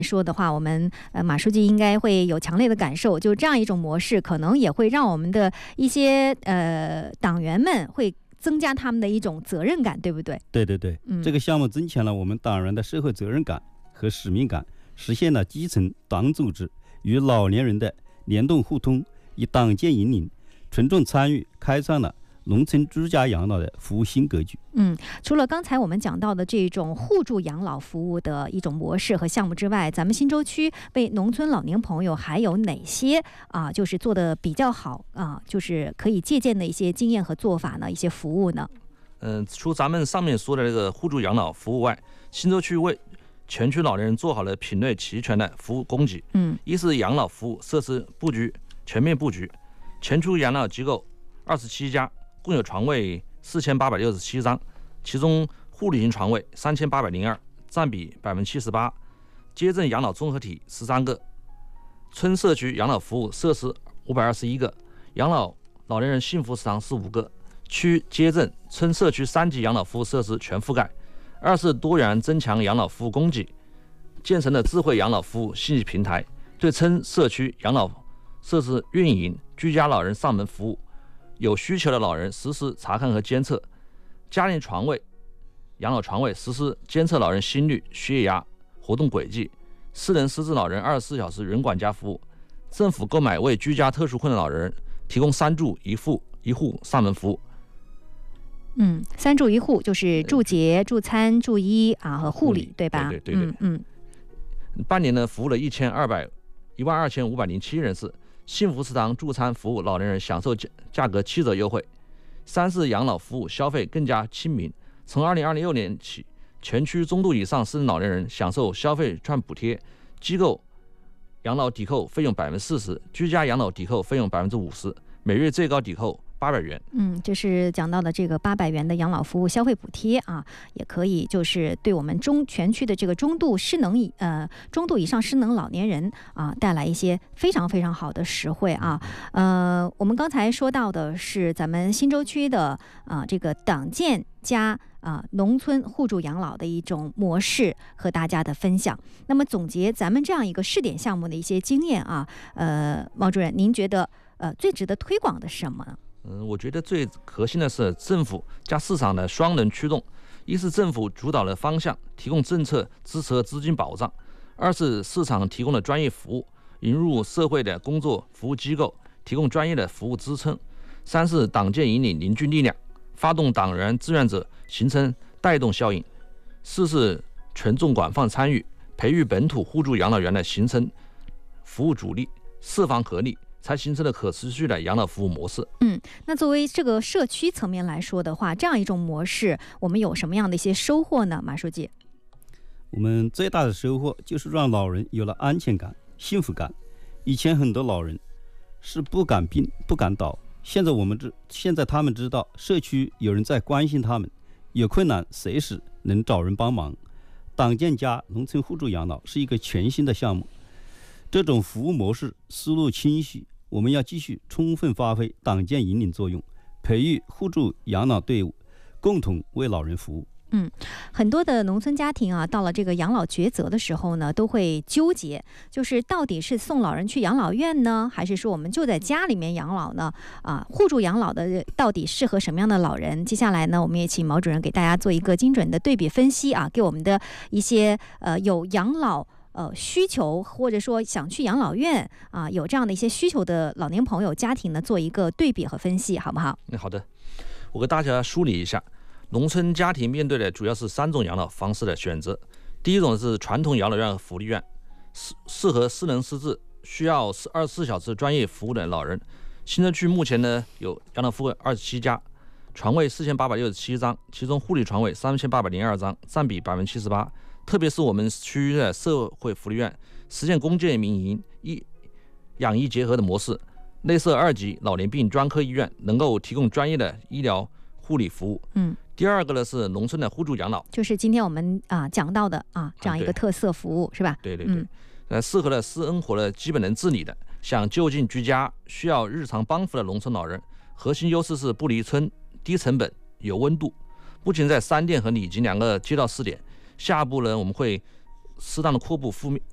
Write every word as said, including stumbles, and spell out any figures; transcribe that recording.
说的话，我们呃马书记应该会有强烈的感受，就这样一种模式，可能也会让我们的一些呃党员们会增加他们的一种责任感，对不对？ 对对对，嗯、这个项目增强了我们党员的社会责任感和使命感，实现了基层党组织与老年人的联动互通，以党建引领、群众参与，开创了农村居家养老的服务新格局。 嗯，除了刚才我们讲到的这种互助养老服务的一种模式和项目之外，咱们新洲区为农村老年朋友还有哪些啊，就是做的比较好啊，就是可以借鉴的一些经验和做法呢？一些服务呢？ 嗯、呃，除咱们上面说的这个互助养老服务外，新洲区为全区老年人做好了品类齐全的服务供给。嗯，一是养老服务设施布局全面布局，全区养老机构二十七家。共有床位四千八百六十七张，其中护理型床位三千八百零二，占比百分之七十八。街镇养老综合体十三个，村社区养老服务设施五百二十一个，养老老年人幸福食堂十五个。区、街镇、村社区三级养老服务设施全覆盖。二是多元增强养老服务供给，建成了智慧养老服务信息平台，对村社区养老设施运营、居家老人上门服务。有需求的老人实时查看和监测，家庭床位、养老床位实施监测老人心率、血压、活动轨迹，失能失智老人二十四小时云管家服务。政府购买为居家特殊困难老人提供三住一户一户上门服务。 嗯，三住一户就是住节、住餐、住医啊和护理，对吧？ 对对对对。 嗯嗯，半年呢服务了一千二百一万二千五百零七人次。幸福食堂助餐服务老年人享受价格七折优惠。三是养老服务消费更加亲民，从二零二六年起，全区中度以上失能老年人享受消费券补贴，机构养老抵扣费用百分之四十，居家养老抵扣费用百分之五十，每月最高抵扣八百元。 嗯，这是讲到的这个八百元的养老服务消费补贴啊，也可以就是对我们中全区的这个中度失能以呃中度以上失能老年人啊带来一些非常非常好的实惠啊。呃，我们刚才说到的是咱们新洲区的啊这个党建加啊农村互助养老的一种模式和大家的分享。那么总结咱们这样一个试点项目的一些经验啊，呃，毛主任，您觉得呃最值得推广的是什么呢？ 嗯，我觉得最核心的是政府加市场的双轮驱动。一是政府主导的方向，提供政策支持和资金保障；二是市场提供的专业服务，引入社会的工作服务机构，提供专业的服务支撑；三是党建引领凝聚力量，发动党员志愿者形成带动效应；四是群众广泛参与，培育本土互助养老员的形成服务主力，四方合力，才形成了可持续的养老服务模式。 嗯，那作为这个社区层面来说的话，这样一种模式，我们有什么样的一些收获呢？马书记， 我们最大的收获就是让老人有了安全感、幸福感。以前很多老人是不敢病、不敢倒，现在我们知，现在他们知道社区有人在关心他们，有困难随时能找人帮忙。党建加农村互助养老是一个全新的项目，这种服务模式思路清晰，我们要继续充分发挥党建引领作用，培育互助养老队伍，共同为老人服务。 嗯，很多的农村家庭啊，到了这个养老抉择的时候呢，都会纠结，就是到底是送老人去养老院呢，还是说我们就在家里面养老呢？啊，互助养老的到底适合什么样的老人？接下来呢，我们也请毛主任给大家做一个精准的对比分析啊，给我们的一些呃有养老呃需求，或者说想去养老院啊有这样的一些需求的老年朋友家庭呢，做一个对比和分析，好不好？ 嗯，好的，我给大家梳理一下。农村家庭面对的主要是三种养老方式的选择。第一种是传统养老院和福利院，适适合失能失智、需要二十四小时专业服务的老人。新洲区目前呢有养老服务二十七家，床位四千八百六十七张，其中护理床位三千八百零二张，占比百分之七十八。特别是我们区的社会福利院，实现公建民营医养医结合的模式，内设二级老年病专科医院，能够提供专业的医疗护理服务。嗯。第二个呢是农村的互助养老， 就是今天我们啊讲到的啊这样一个特色服务，是吧？ 对对对，呃、嗯，适合了生活的基本能自理的，想就近居家、需要日常帮扶的农村老人。核心优势是不离村、低成本、有温度。目前在三店和李集两个街道试点，下一步呢我们会适当的扩布覆